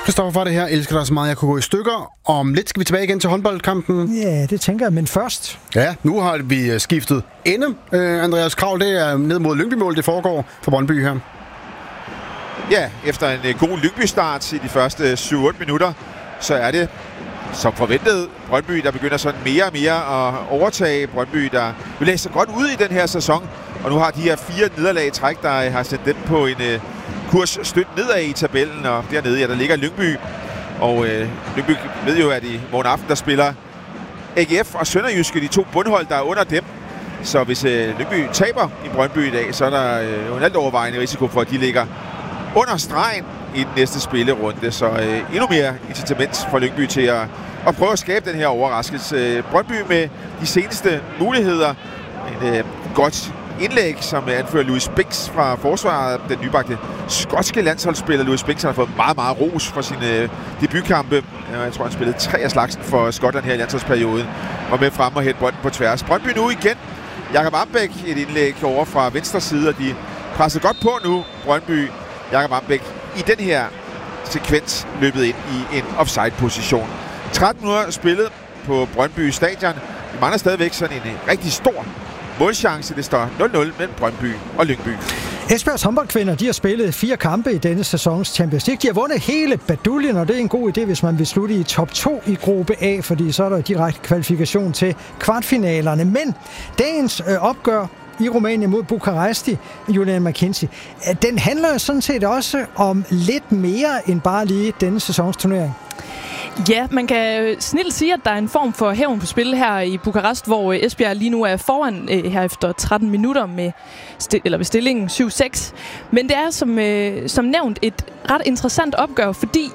Kristoffer, det her elsker dig så meget, jeg kunne gå i stykker. Om lidt skal vi tilbage igen til håndboldkampen. Ja, det tænker jeg, men først. Ja, nu har vi skiftet ende. Andreas Krav, det er ned mod Lyngby-mål, det foregår for Brøndby her. Ja, efter en god Lyngby-start i de første 7-8 minutter, så er det som forventet Brøndby, der begynder sådan mere og mere at overtage. Brøndby, der vil læse sig godt ud i den her sæson, og nu har de her 4 nederlag i træk, der har sendt dem på en kurs stødt nedad i tabellen, og dernede, ja, der ligger Lyngby. Og Lyngby ved jo, at i morgen aften, der spiller AGF og Sønderjyske, de 2 bundhold, der er under dem. Så hvis Lyngby taber i Brøndby i dag, så er der jo en alt overvejende risiko for, at de ligger under stregen i den næste spillerunde. Så endnu mere incitament for Lyngby til at prøve at skabe den her overraskelse. Brøndby med de seneste muligheder. En godt indlæg, som anfører Louis Bix fra forsvaret. Den nybagte skotske landsholdsspiller Louis Bix har fået meget, meget ros for sine debutkampe. Jeg tror, han spillede 3 af slagsen for Skotland her i landsholdsperioden. Og med frem og hætte bolden på tværs. Brøndby nu igen. Jakob Ambæk, et indlæg over fra venstre side, og de presser godt på nu. Brøndby, Jakob Ambæk i den her sekvens løbet ind i en offside-position. 13 minutter spillet på Brøndby Stadion. De mangler stadigvæk sådan en rigtig stor målchance. Det står 0-0 mellem Brøndby og Lyngby. Esbjergs håndboldkvinder, de har spillet 4 kampe i denne sæsons Champions League. De har vundet hele baduljen, og det er en god idé, hvis man vil slutte i top 2 i gruppe A, fordi så er der direkte kvalifikation til kvartfinalerne. Men dagens opgør i Rumænien mod Bukaresti, Julian McKenzie, den handler sådan set også om lidt mere end bare lige denne sæsons turnering. Ja, man kan snilt sige, at der er en form for hævn på spil her i Bukarest, hvor Esbjerg lige nu er foran her efter 13 minutter med stillingen 7-6. Men det er som nævnt et ret interessant opgør, fordi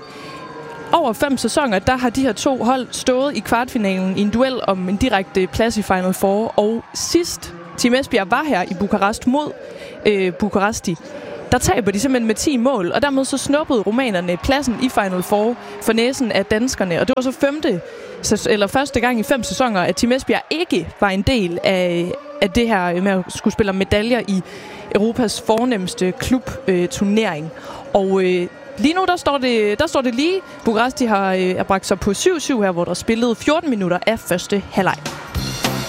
over 5 sæsoner, der har de her 2 hold stået i kvartfinalen i en duel om en direkte plads i Final Four. Og sidst Team Esbjerg var her i Bukarest mod Bukaresti, der taber de simpelthen med 10 mål, og dermed så snuppede rumænerne pladsen i Final Four for næsen af danskerne. Og det var så første gang i 5 sæsoner, at Team Esbjerg ikke var en del af det her med at skulle spille medaljer i Europas fornemste klubturnering. Og lige nu, der står det lige. Bukaresti har bragt sig på 7-7 her, hvor der spillede 14 minutter af første halvleg.